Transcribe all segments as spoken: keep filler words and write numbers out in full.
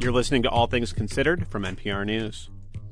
You're listening to All Things Considered from N P R News.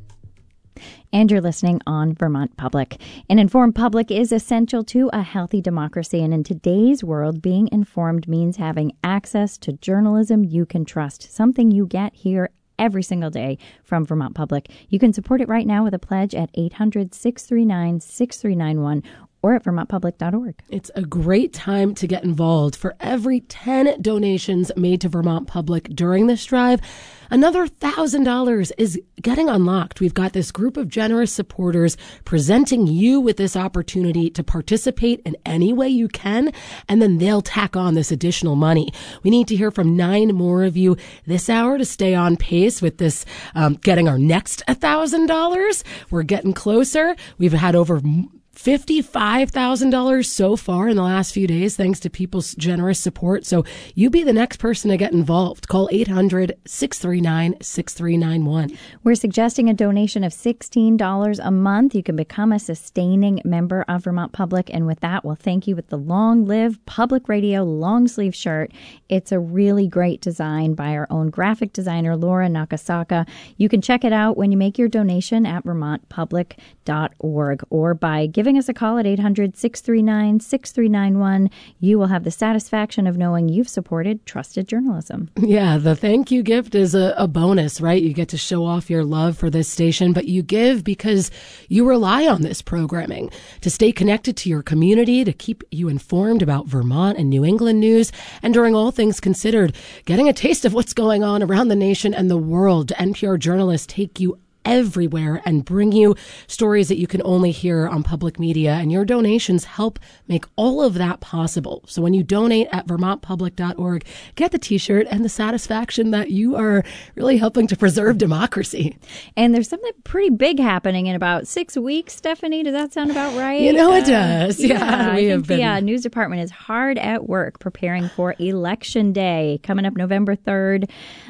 And you're listening on Vermont Public. An informed public is essential to a healthy democracy. And in today's world, being informed means having access to journalism you can trust, something you get here every single day from Vermont Public. You can support it right now with a pledge at eight hundred, six three nine, six three nine one or at vermont public dot org. It's a great time to get involved. For every ten donations made to Vermont Public during this drive, another one thousand dollars is getting unlocked. We've got this group of generous supporters presenting you with this opportunity to participate in any way you can, and then they'll tack on this additional money. We need to hear from nine more of you this hour to stay on pace with this, um, getting our next one thousand dollars. We're getting closer. We've had over fifty-five thousand dollars so far in the last few days, thanks to people's generous support. So you be the next person to get involved. Call eight hundred, six three nine, six three nine one. We're suggesting a donation of sixteen dollars a month. You can become a sustaining member of Vermont Public. And with that, we'll thank you with the Long Live Public Radio long sleeve shirt. It's a really great design by our own graphic designer, Laura Nakasaka. You can check it out when you make your donation at vermont public dot org or by giving Giving us a call at eight hundred, six three nine, six three nine one. You will have the satisfaction of knowing you've supported trusted journalism. Yeah, the thank you gift is a, a bonus, right? You get to show off your love for this station, but you give because you rely on this programming to stay connected to your community, to keep you informed about Vermont and New England news, and during All Things Considered, getting a taste of what's going on around the nation and the world. N P R journalists take you everywhere and bring you stories that you can only hear on public media, and your donations help make all of that possible. So when you donate at vermont public dot org, get the t-shirt and the satisfaction that you are really helping to preserve democracy. And there's something pretty big happening in about six weeks, Stephanie. Does that sound about right? You know it uh, does. Yeah, yeah we I have think been. the uh, news department is hard at work preparing for Election Day coming up November third.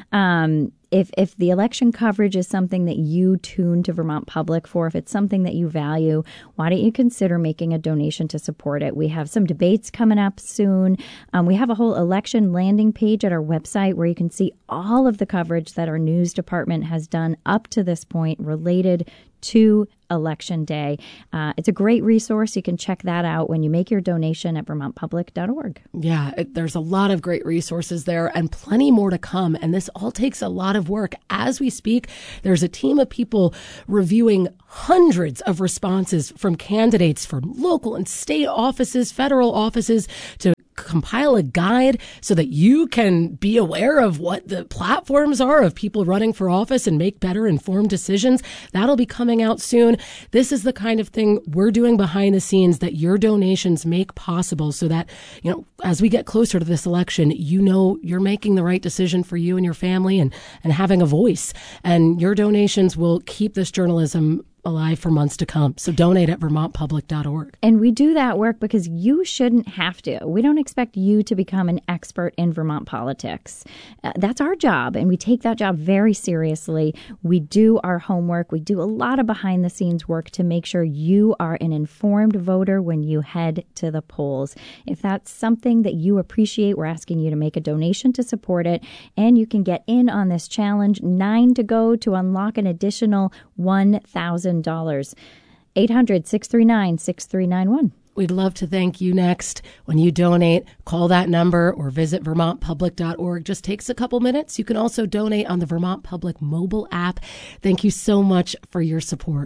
Um, If if the election coverage is something that you tune to Vermont Public for, if it's something that you value, why don't you consider making a donation to support it? We have some debates coming up soon. Um, we have a whole election landing page at our website where you can see all of the coverage that our news department has done up to this point related to Election Day. Uh, it's a great resource. You can check that out when you make your donation at vermont public dot org. Yeah, it, there's a lot of great resources there and plenty more to come. And this all takes a lot of work. As we speak, there's a team of people reviewing hundreds of responses from candidates from local and state offices, federal offices, to compile a guide so that you can be aware of what the platforms are of people running for office and make better informed decisions. That'll be coming out soon. This is the kind of thing we're doing behind the scenes that your donations make possible, so that, you know, as we get closer to this election, you know you're making the right decision for you and your family, and, and having a voice. And your donations will keep this journalism alive for months to come. So donate at vermont public dot org. And we do that work because you shouldn't have to. We don't expect you to become an expert in Vermont politics. Uh, that's our job, and we take that job very seriously. We do our homework. We do a lot of behind the scenes work to make sure you are an informed voter when you head to the polls. If that's something that you appreciate, we're asking you to make a donation to support it, and you can get in on this challenge. Nine to go to unlock an additional one thousand dollars. eight hundred, six three nine, six three nine one. We'd love to thank you next. When you donate, call that number or visit vermont public dot org. Just takes a couple minutes. You can also donate on the Vermont Public mobile app. Thank you so much for your support.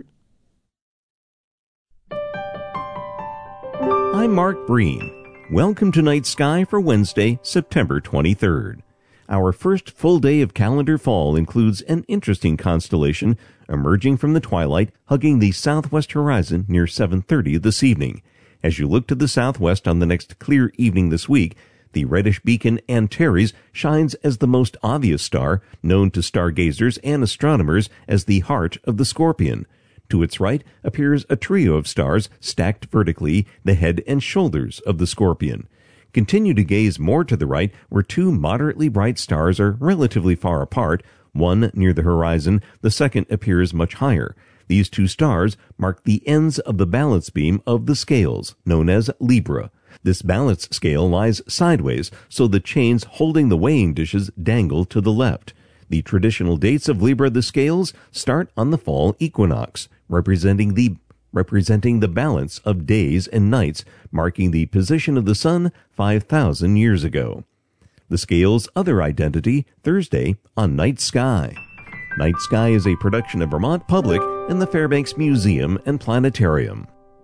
I'm Mark Breen. Welcome to Night Sky for Wednesday, September twenty-third. Our first full day of calendar fall includes an interesting constellation emerging from the twilight, hugging the southwest horizon near seven thirty this evening. As you look to the southwest on the next clear evening this week, the reddish beacon Antares shines as the most obvious star, known to stargazers and astronomers as the heart of the Scorpion. To its right appears a trio of stars stacked vertically, the head and shoulders of the Scorpion. Continue to gaze more to the right, where two moderately bright stars are relatively far apart, one near the horizon, the second appears much higher. These two stars mark the ends of the balance beam of the scales, known as Libra. This balance scale lies sideways, so the chains holding the weighing dishes dangle to the left. The traditional dates of Libra the scales start on the fall equinox, representing the representing the balance of days and nights, marking the position of the sun five thousand years ago. The scales' other identity, Thursday on Night Sky. Night Sky is a production of Vermont Public and the Fairbanks Museum and Planetarium.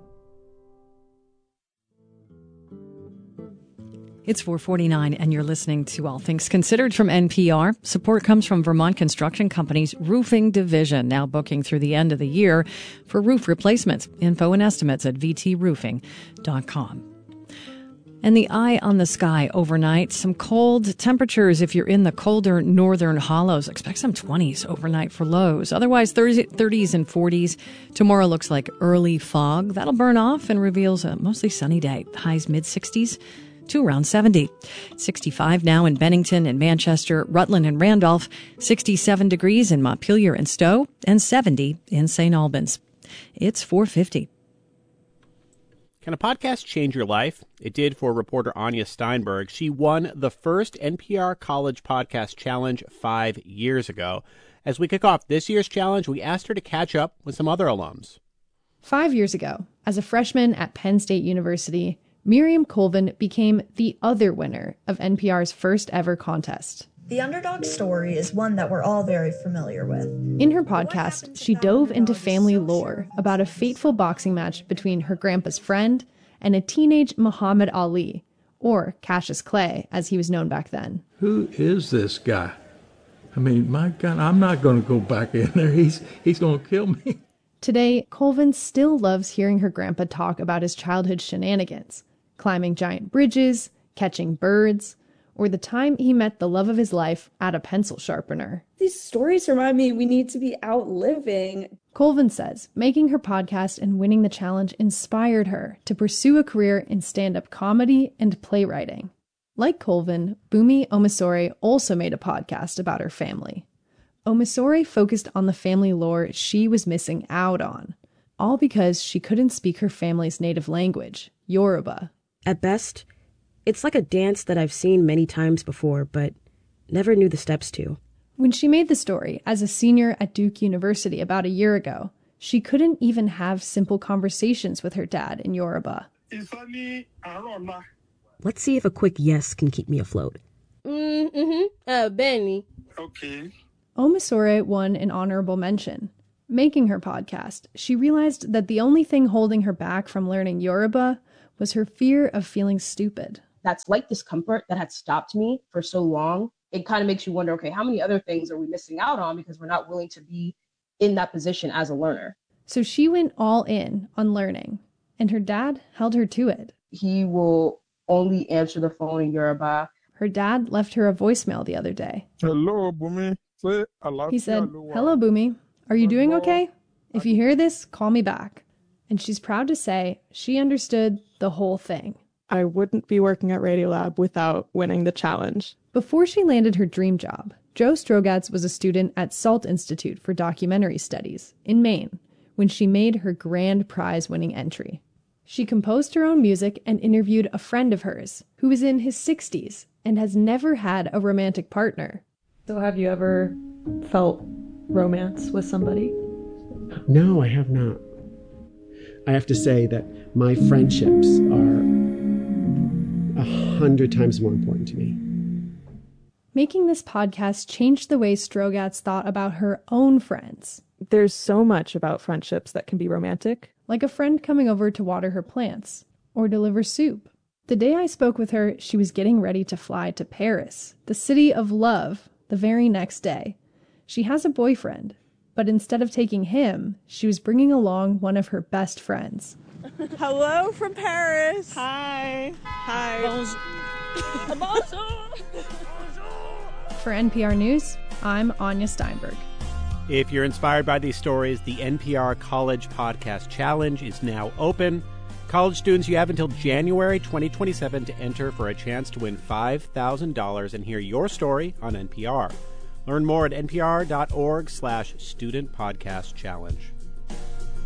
It's four forty-nine, and you're listening to All Things Considered from N P R. Support comes from Vermont Construction Company's Roofing Division, now booking through the end of the year for roof replacements. Info and estimates at v t roofing dot com. And the eye on the sky overnight. Some cold temperatures if you're in the colder northern hollows. Expect some twenties overnight for lows. Otherwise, thirties and forties. Tomorrow looks like early fog. That'll burn off and reveals a mostly sunny day. Highs mid-sixties to around seventy. sixty-five now in Bennington and Manchester, Rutland and Randolph. sixty-seven degrees in Montpelier and Stowe. And seventy in Saint Albans. It's four fifty. Can a podcast change your life? It did for reporter Anya Steinberg. She won the first N P R College Podcast Challenge five years ago. As we kick off this year's challenge, we asked her to catch up with some other alums. Five years ago, as a freshman at Penn State University, Miriam Colvin became the other winner of N P R's first ever contest. The underdog story is one that we're all very familiar with. In her podcast, she dove into family lore about a fateful boxing match between her grandpa's friend and a teenage Muhammad Ali, or Cassius Clay, as he was known back then. Who is this guy? I mean, my God, I'm not going to go back in there. He's, he's going to kill me. Today, Colvin still loves hearing her grandpa talk about his childhood shenanigans, climbing giant bridges, catching birds, or the time he met the love of his life at a pencil sharpener. These stories remind me we need to be out living. Colvin says making her podcast and winning the challenge inspired her to pursue a career in stand-up comedy and playwriting. Like Colvin, Bumi Omisore also made a podcast about her family. Omisore focused on the family lore she was missing out on, all because she couldn't speak her family's native language, Yoruba. At best, it's like a dance that I've seen many times before, but never knew the steps to. When she made the story as a senior at Duke University about a year ago, she couldn't even have simple conversations with her dad in Yoruba. Let's see if a quick yes can keep me afloat. Mm-hmm. Uh, Benny. Okay. Omisore won an honorable mention. Making her podcast, she realized that the only thing holding her back from learning Yoruba was her fear of feeling stupid. That slight discomfort that had stopped me for so long, it kind of makes you wonder, okay, how many other things are we missing out on because we're not willing to be in that position as a learner? So she went all in on learning, and her dad held her to it. He will only answer the phone in Yoruba. Her dad left her a voicemail the other day. Hello, Bumi. He said, "Hello, Bumi. Are you doing okay? If you hear this, call me back." And she's proud to say she understood the whole thing. I wouldn't be working at Radiolab without winning the challenge. Before she landed her dream job, Jo Strogatz was a student at Salt Institute for Documentary Studies in Maine when she made her grand prize-winning entry. She composed her own music and interviewed a friend of hers who is in his sixties and has never had a romantic partner. So have you ever felt romance with somebody? No, I have not. I have to say that my friendships are a hundred times more important to me. Making this podcast changed the way Strogatz thought about her own friends. There's so much about friendships that can be romantic. Like a friend coming over to water her plants or deliver soup. The day I spoke with her, she was getting ready to fly to Paris, the city of love, the very next day. She has a boyfriend, but instead of taking him, she was bringing along one of her best friends. Hello from Paris. Hi. Hi. Bonjour. Bonjour. For N P R News, I'm Anya Steinberg. If you're inspired by these stories, the N P R College Podcast Challenge is now open. College students, you have until January twenty twenty-seven to enter for a chance to win five thousand dollars and hear your story on N P R. Learn more at npr.org slash student podcast challenge.